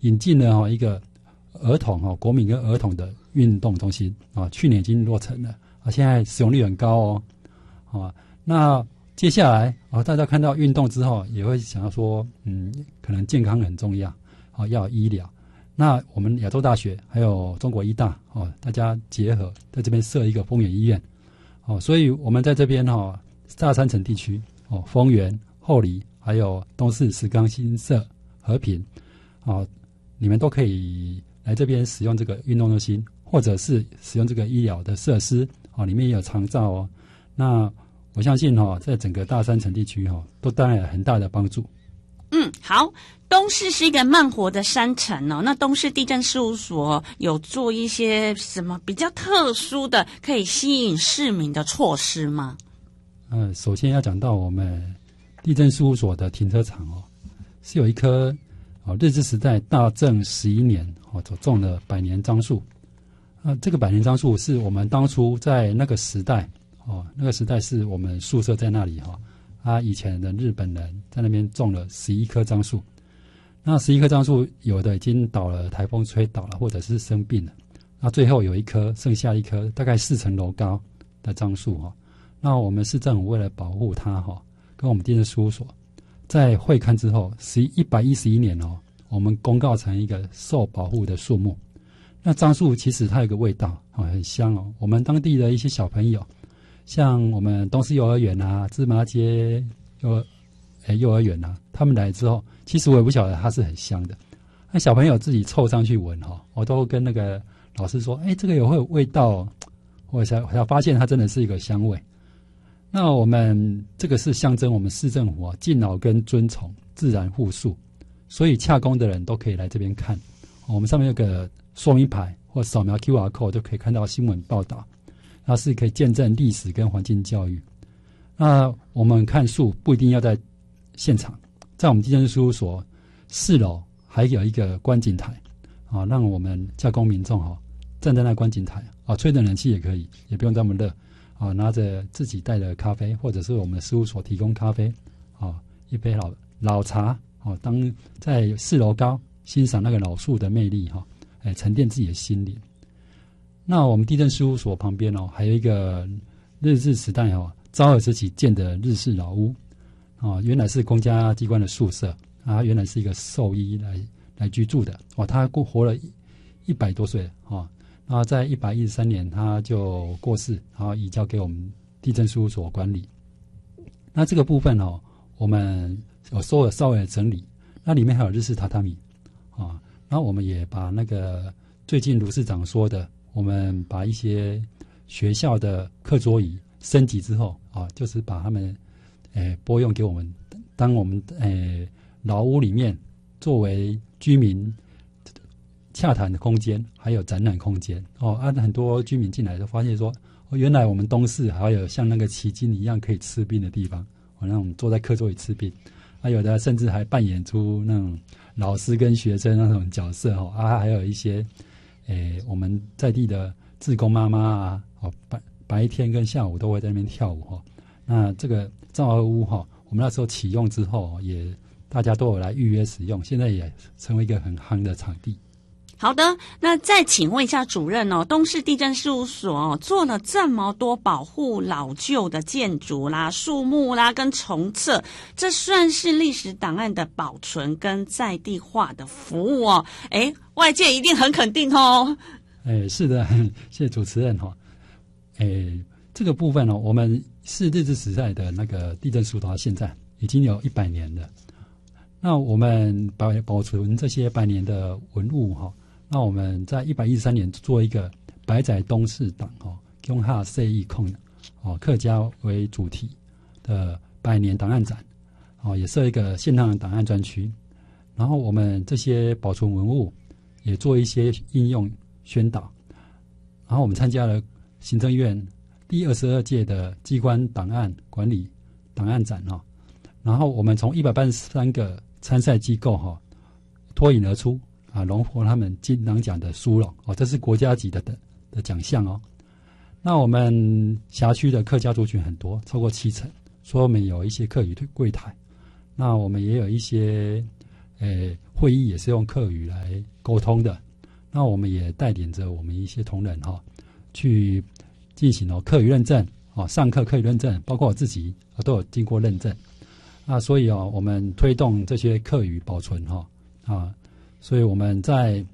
引进了一个儿童国民跟儿童的运动中心去年已经落成了现在使用率很高那接下来大家看到运动之后，也会想要说，可能健康很重要要有医疗。那我们亚洲大学还有中国医大大家结合，在这边设一个丰原医院所以我们在这边大山城地区丰原、后里还有东势、石冈、新社、和平你们都可以来这边使用这个运动中心，或者是使用这个医疗的设施里面也有长照那我相信在整个大山城地区都带来很大的帮助。 好，东势是一个慢活的山城那东势地政事务所有做一些什么比较特殊的可以吸引市民的措施吗？ 首先要讲到我们地政事务所的停车场是有一棵日治时代大正11年所种的百年樟树这个百年樟树是我们当初在那个时代那个时代是我们宿舍在那里以前的日本人在那边种了11棵樟树，那11棵樟树有的已经倒了，台风吹倒了，或者是生病了，那最后有一棵剩下一棵大概4层楼高的樟树那我们市政府为了保护它跟我们地政事务所在会勘之后111年我们公告成一个受保护的树木。那樟树其实它有个味道很香我们当地的一些小朋友，像我们东势幼儿园芝麻街幼儿园他们来之后，其实我也不晓得它是很香的，那小朋友自己凑上去闻我都跟那个老师说这个也会有味道我才发现它真的是一个香味。那我们这个是象征我们市政府敬老跟尊崇自然护树，所以洽公的人都可以来这边看我们上面有个说明牌或扫描 QR code 就可以看到新闻报道，它是可以见证历史跟环境教育。那我们看树不一定要在现场，在我们地政事务所4楼还有一个观景台让我们洽公民众站在那观景台吹着冷气也可以，也不用这么热拿着自己带的咖啡，或者是我们事务所提供咖啡一杯老茶当在4楼高欣赏那个老树的魅力沉淀自己的心灵。那我们地政事务所旁边还有一个日治时代昭和时期建的日式老屋原来是公家机关的宿舍原来是一个兽医来居住的他活了100多岁然后在113年他就过世，然后移交给我们地政事务所管理。那这个部分我们有稍微整理，那里面还有日式榻榻米然后我们也把那个最近卢市长说的，我们把一些学校的课桌椅升级之后就是把他们拨用给我们，当我们老屋里面作为居民洽谈的空间，还有展览空间很多居民进来就发现说原来我们东势还有像那个旗津一样可以吃冰的地方让我们坐在课桌椅吃冰有的甚至还扮演出那种老师跟学生那种角色还有一些我们在地的志工妈妈白天跟下午都会在那边跳舞那这个昭和屋我们那时候启用之后也大家都有来预约使用，现在也成为一个很夯的场地。 好的，那再请问一下主任东势地政事务所做了这么多保护老旧的建筑啦、树木啦跟重测，这算是历史档案的保存跟在地化的服务外界一定很肯定是的，谢谢主持人这个部分我们是日治时代的那个地政事务所到现在已经有100年了。那我们保存这些100年的文物那我们在113年做一个百载东势档用哈设义控客家为主题的100年档案展也设一个现场档案专区，然后我们这些保存文物也做一些应用宣导，然后我们参加了行政院第22届的机关档案管理档案展然后我们从183个参赛机构脱颖而出荣获他们金囊奖的殊荣这是国家级的奖项那我们辖区的客家族群很多，超过70%，所以我们有一些客语柜台，那我们也有一些会议也是用客语来沟通的。那我们也带领着我们一些同仁去进行客语认证上课客语认证，包括我自己都有经过认证。那所以我们推动这些客语保存所以我们在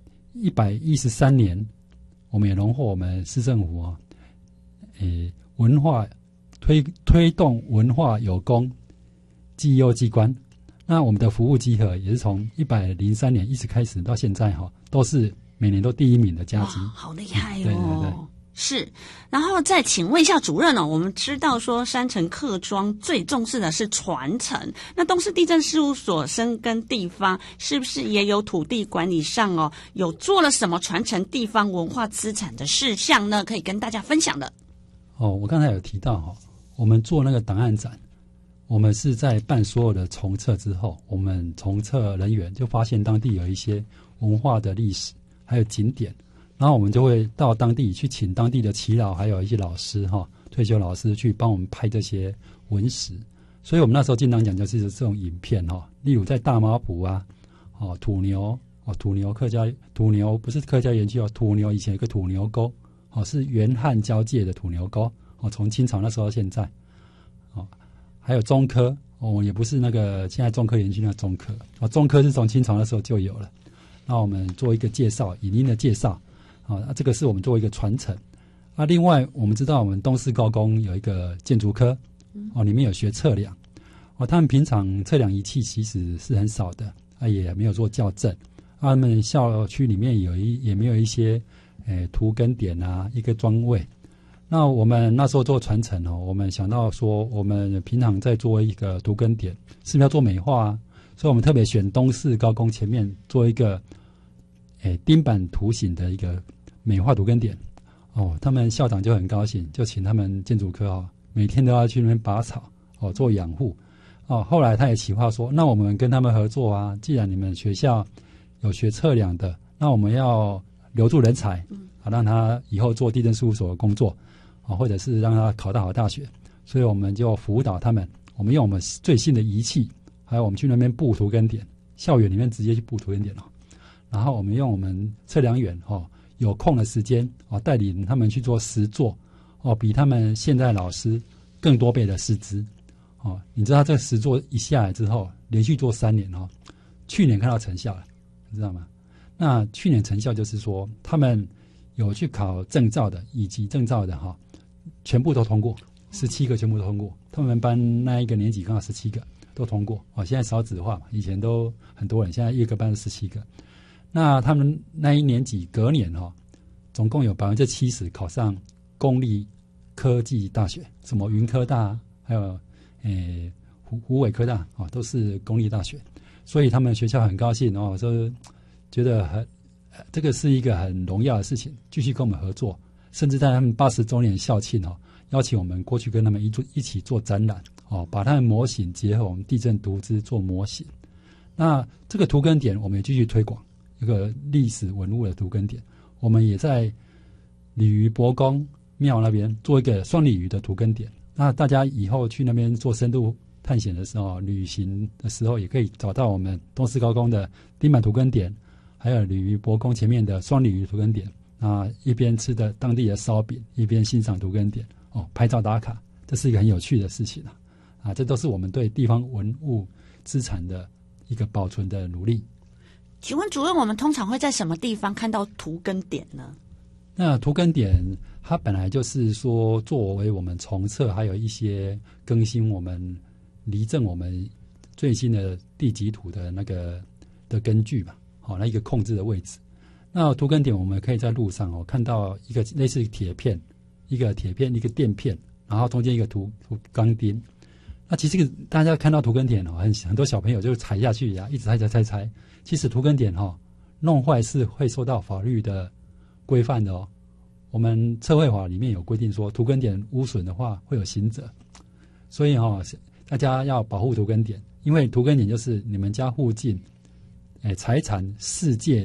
113年，我们也荣获我们市政府文化推动文化有功绩优机关。那我们的服务稽核也是从103年一直开始到现在都是每年都第1名的佳绩。 好厉害哦！ 对对对， 是。然后再请问一下主任我们知道说山城客庄最重视的是传承，那东势地政事务所深耕地方，是不是也有土地管理上有做了什么传承地方文化资产的事项呢？可以跟大家分享的。 我刚才有提到我们做那个档案展，我们是在办所有的重测之后，我们重测人员就发现当地有一些文化的历史还有景点，然后我们就会到当地去请当地的耆老还有一些老师退休老师去帮我们拍这些文史。所以我们那时候经常讲就是这种影片例如在大马埔土牛客家土牛不是客家园区土牛以前有个土牛沟是原汉交界的土牛沟从清朝那时候到现在还有中科也不是那个现在中科园区那个中科中科是从清朝那时候就有了。那我们做一个介绍，影音的介绍这个是我们做一个传承另外我们知道我们东势高工有一个建筑科里面有学测量他们平常测量仪器其实是很少的也没有做校正他们校区里面也没有一些图根点一个桩位。那我们那时候做传承我们想到说我们平常在做一个图根点是不是要做美化所以我们特别选东势高工前面做一个钉板图形的一个美化图根点他们校长就很高兴，就请他们建筑科每天都要去那边拔草做养护后来他也企划说，那我们跟他们合作既然你们学校有学测量的，那我们要留住人才让他以后做地政事务所的工作或者是让他考到好大学。所以我们就辅导他们，我们用我们最新的仪器，还有我们去那边布图根点，校园里面直接去布图根点然后我们用我们测量员有空的时间带领他们去做实作比他们现在老师更多倍的师资你知道这个实作一下来之后，连续做3年去年看到成效了，你知道吗？那去年成效就是说，他们有去考证照的以及证照的全部都通过，17个全部都通过。他们班那一个年级刚好17个都通过现在少子化嘛，以前都很多人，现在一个班是17个。那他们那一年级隔年总共有70%考上公立科技大学，什么云科大还有湖尾科大都是公立大学，所以他们学校很高兴说觉得这个是一个很荣耀的事情，继续跟我们合作，甚至在他们80周年校庆邀请我们过去跟他们一起做展览把他们模型结合我们地政图资做模型。那这个图根点我们也继续推广，一个历史文物的图根点，我们也在鲤鱼伯公庙那边做一个双鲤鱼的图根点。那大家以后去那边做深度探险的时候，旅行的时候也可以找到我们东势高工的钉板图根点，还有鲤鱼伯公前面的双鲤鱼图根点一边吃的当地的烧饼，一边欣赏图根点拍照打卡，这是一个很有趣的事情这都是我们对地方文物资产的一个保存的努力。 请问主任，我们通常会在什么地方看到图根点呢？ 那图根点它本来就是说作为我们重测还有一些更新我们厘正我们最新的地籍图的那个的根据吧那一个控制的位置。那图根点我们可以在路上看到一个类似铁片一个垫片，然后中间一个图钢钉。那其实大家看到图根点很多小朋友就踩下去一直踩，其实图根点弄坏是会受到法律的规范的我们测绘法里面有规定说，图根点污损的话会有刑责，所以大家要保护图根点，因为图根点就是你们家附近财产世界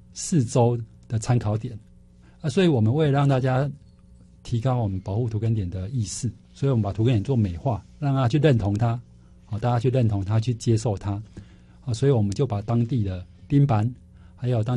4周的参考点所以我们为了让大家提高我们保护图根点的意识，所以我们把图根点做美化，让大家去认同它大家去认同它，去接受它所以我们就把当地的钉板还有当